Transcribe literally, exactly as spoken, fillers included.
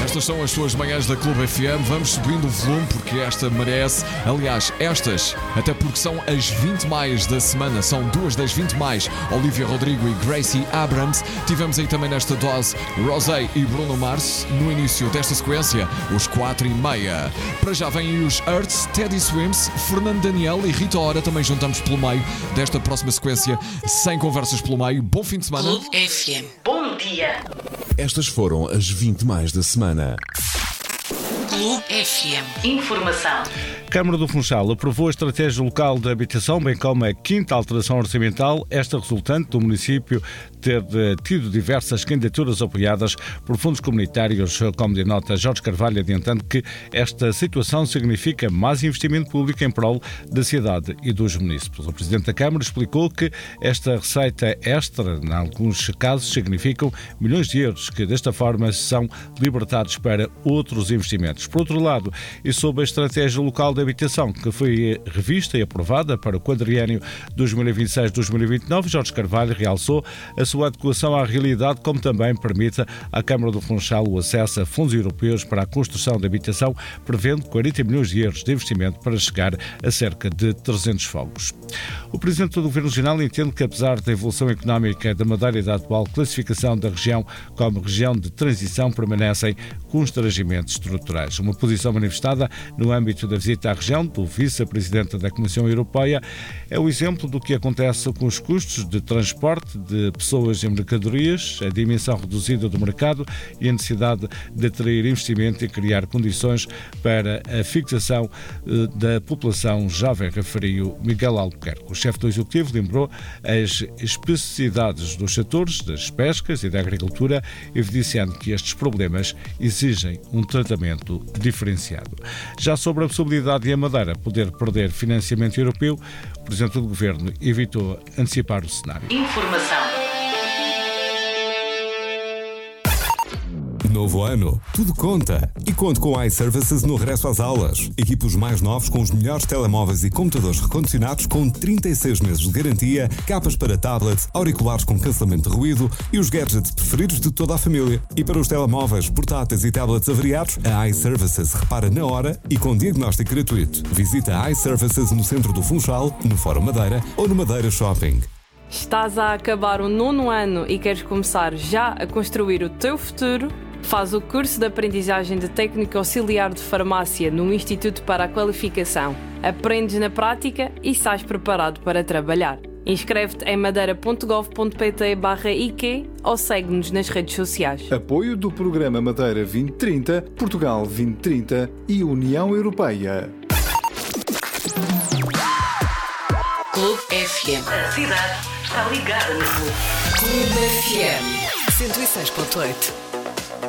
Estas são as suas manhãs da Clube F M. Vamos subindo o volume porque esta merece. Aliás, estas, até porque são as vinte mais da semana. São duas das vinte mais. Olivia Rodrigo e Gracie Abrams. Tivemos aí também nesta dose Rosé e Bruno Mars. No início desta sequência, os quatro e meia. Para já vêm os Earths, Teddy Swims, Fernando Daniel e Rita Ora. Também juntamos pelo meio desta próxima sequência. Sem conversas pelo meio. Bom fim de semana. Clube F M. Bom dia. Estas foram as vinte mais da semana. Clube F M. Informação. Câmara do Funchal aprovou a Estratégia Local de Habitação, bem como a quinta alteração orçamental, esta resultante do município ter tido diversas candidaturas apoiadas por fundos comunitários, como denota Jorge Carvalho, adiantando que esta situação significa mais investimento público em prol da cidade e dos municípios. O Presidente da Câmara explicou que esta receita extra, em alguns casos, significam milhões de euros que, desta forma, são libertados para outros investimentos. Por outro lado, e sob a Estratégia Local de Habitação, que foi revista e aprovada para o quadriênio dois mil e vinte e seis a dois mil e vinte e nove, Jorge Carvalho realçou a sua adequação à realidade, como também permite à Câmara do Funchal o acesso a fundos europeus para a construção de habitação, prevendo quarenta milhões de euros de investimento para chegar a cerca de trezentos fogos. O Presidente do Governo Regional entende que, apesar da evolução económica da Madeira e da atual classificação da região como região de transição, permanecem constrangimentos estruturais. Uma posição manifestada no âmbito da visita à região do Vice-Presidente da Comissão Europeia é o exemplo do que acontece com os custos de transporte de pessoas e mercadorias, a dimensão reduzida do mercado e a necessidade de atrair investimento e criar condições para a fixação da população jovem, referiu Miguel Albuquerque. O chefe do Executivo lembrou as especificidades dos setores das pescas e da agricultura, evidenciando que estes problemas exigem um tratamento diferenciado. Já sobre a possibilidade de a Madeira poder perder financiamento europeu, o Presidente do Governo evitou antecipar o cenário. Informação. Novo ano, tudo conta. E conte com a iServices no regresso às aulas. Equipe os mais novos com os melhores telemóveis e computadores recondicionados com trinta e seis meses de garantia, capas para tablets, auriculares com cancelamento de ruído e os gadgets preferidos de toda a família. E para os telemóveis, portáteis e tablets avariados, a iServices repara na hora e com diagnóstico gratuito. Visita a iServices no centro do Funchal, no Fórum Madeira ou no Madeira Shopping. Estás a acabar o nono ano e queres começar já a construir o teu futuro? Faz o curso de aprendizagem de técnico auxiliar de farmácia no Instituto para a Qualificação. Aprendes na prática e sais preparado para trabalhar. Inscreve-te em madeira ponto gov ponto pt barra I Q ou segue-nos nas redes sociais. Apoio do Programa Madeira vinte trinta, Portugal vinte trinta e União Europeia. Clube F M. A cidade está ligada no clube. Clube F M cento e seis ponto oito.